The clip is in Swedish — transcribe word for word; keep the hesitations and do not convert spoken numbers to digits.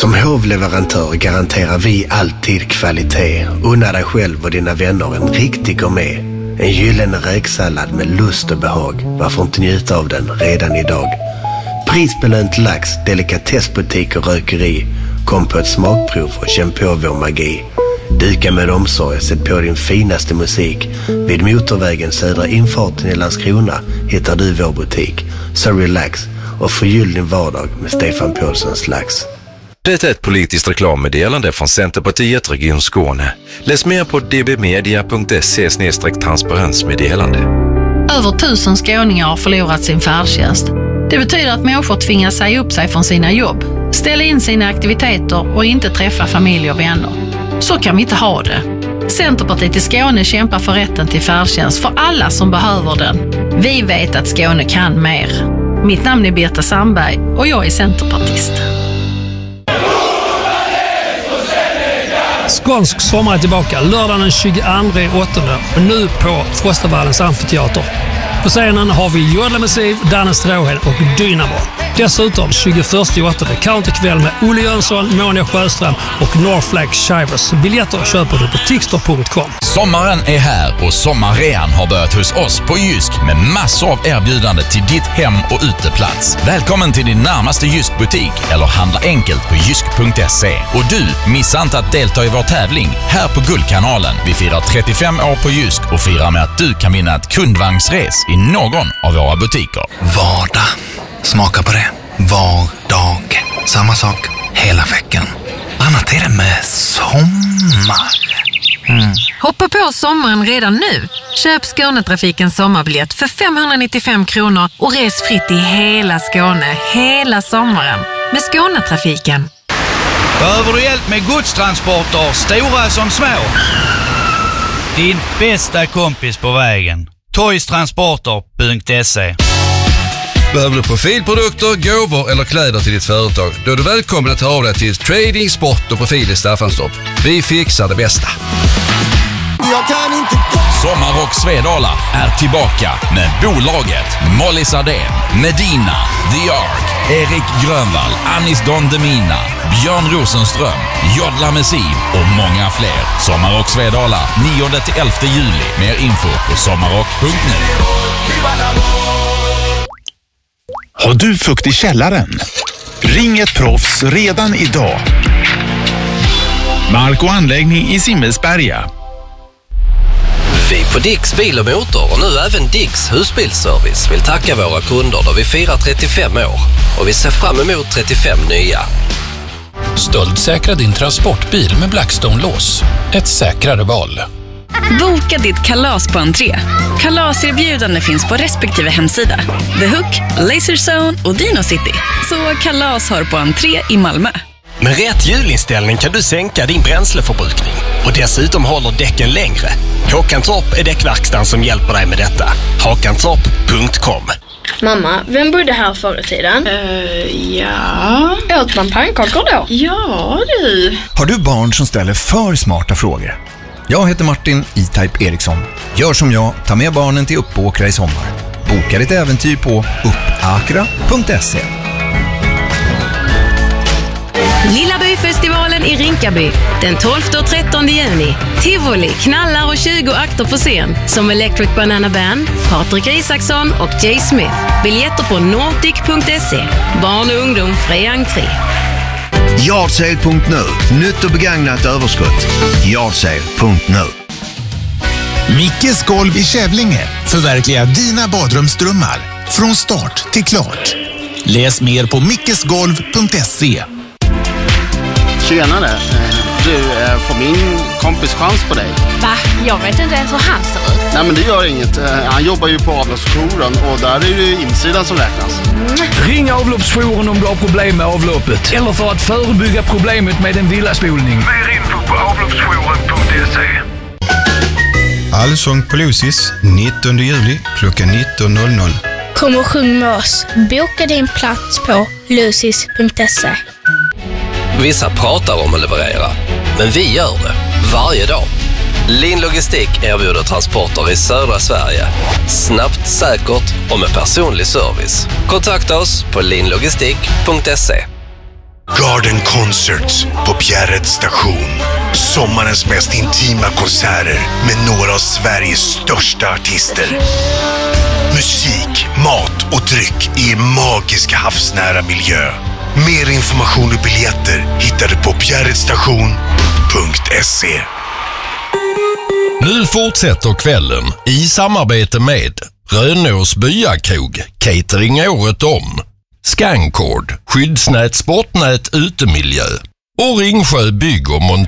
Som hovleverantör garanterar vi alltid kvalitet. Unna dig själv och dina vänner en riktig gourmet. En gyllene räksallad med lust och behag. Varför inte njuta av den redan idag? Prisbelönt lax, delikatessbutik och rökeri. Kom på ett smakprov och känn på vår magi. Dyka med omsorg, sätt på din finaste musik. Vid motorvägen södra infarten i Landskrona hittar du vår butik. Så relax och förgyll din vardag med Stefan Paulssons lax. Det är ett politiskt reklammeddelande från Centerpartiet Region Skåne. Läs mer på d b media punkt se slash transparensmeddelande. Över tusen skåningar har förlorat sin färdtjänst. Det betyder att människor tvingas säga upp sig från sina jobb, ställa in sina aktiviteter och inte träffa familj och vänner. Så kan vi inte ha det. Centerpartiet i Skåne kämpar för rätten till färdtjänst för alla som behöver den. Vi vet att Skåne kan mer. Mitt namn är Birta Sandberg och jag är centerpartist. Skånsk sommar är tillbaka lördagen den tjugoandra åttonde och nu på Frostavallens amfiteater. På scenen har vi Jodla Massiv, Danne Stråhed och Dynamo. Dessutom tjugoförsta åttonde counterkväll med Olle Jönsson, Monia Sjöström och Northflag Shivers. Biljetter köper du på tixter punkt com. Sommaren är här och sommarrean har börjat hos oss på Jysk med massor av erbjudande till ditt hem och uteplats. Välkommen till din närmaste Jysk-butik eller handla enkelt på jysk punkt se. Och du, missa inte att delta i vår tävling här på Guldkanalen. Vi firar trettiofem år på Jysk och firar med att du kan vinna ett kundvagnsres i någon av våra butiker. Vardag. Smaka på det. Var dag. Samma sak hela veckan. Annat är det med sommar. Mm. Hoppa på sommaren redan nu. Köp Skånetrafikens sommarbiljett för femhundranittiofem kronor och res fritt i hela Skåne hela sommaren med Skånetrafiken. Behöver du hjälp med godstransporter, stora som små? Din bästa kompis på vägen. toystransporter punkt se. Behöver du profilprodukter, gåvor eller kläder till ditt företag? Då är du välkommen att ta av dig till Trading, Sport och Profil i Staffanstorp. Vi fixar det bästa. Jag kan inte... Sommarrock Svedala är tillbaka med bolaget Molly Sardén, Medina, The Ark, Erik Grönvall, Anis Don Demina, Björn Rosenström, Jodla Massiv och många fler. Sommarrock Svedala nionde till elfte juli. Mer info på sommarrock punkt nu. Har du fukt i källaren? Ring ett proffs redan idag. Mark och anläggning i Simmelsberga. Vi på Dicks bil och motor och nu även Dicks husbilsservice vill tacka våra kunder då vi firar trettiofem år och vi ser fram emot trettiofem nya. Stöldsäkra din transportbil med Blackstone-lås. Ett säkrare val. Boka ditt kalas på entré. Kalaserbjudande finns på respektive hemsida. The Hook, Laserzone och Dino City. Så kalas har på entré i Malmö. Med rätt hjulinställning kan du sänka din bränsleförbrukning. Och dessutom håller däcken längre. Håkantorp är däckverkstan som hjälper dig med detta. Håkantorp punkt com. Mamma, vem bodde här förr i tiden? Uh, ja... Åt man pannkakor då? Ja, du. Har du barn som ställer för smarta frågor? Jag heter Martin E-Type Eriksson. Gör som jag, ta med barnen till Uppåkra i sommar. Boka ditt äventyr på uppakra punkt se. Lilla Byfestivalen i Rinkaby den tolfte och trettonde juni. Tivoli, knallar och tjugo akter på scen som Electric Banana Band, Patrik Isaksson och Jay Smith. Biljetter på nordic punkt se. Barn och ungdom fri entré. Yardsale punkt nu. Nytt och begagnat överskott. Yardsale punkt nu. Mickes golv i Kävlinge. Förverkliga dina badrumsdrömmar. Från start till klart. Läs mer på mickesgolv punkt se. Tjenare. Du, får min kompis chans på dig? Va? Jag vet inte ens hur han ser ut. Nej, men det gör inget. Han jobbar ju på avloppsjouren och där är det insidan som räknas. Mm. Ring avloppsjouren om du har problem med avloppet. Eller för att förebygga problemet med en villaspolning. Mer info på avloppsjouren punkt se. Allsång på Lucis, nittonde juli klockan nitton noll noll. Kom och sjung med oss. Boka din plats på lucis punkt se. Vissa pratar om att leverera, men vi gör det varje dag. Lin Logistik erbjuder transporter i södra Sverige. Snabbt, säkert och med personlig service. Kontakta oss på lin logistik punkt se. Garden Concerts på Bjärred station. Sommarens mest intima konserter med några av Sveriges största artister. Musik, mat och dryck i en magisk havsnära miljö. Mer information och biljetter hittar du på bjärredstation punkt se. Nu fortsätter kvällen i samarbete med Rönås Byakrog, catering året om, Scancord, skyddsnät, sportnät, utemiljö och Ringsjö bygg och montering.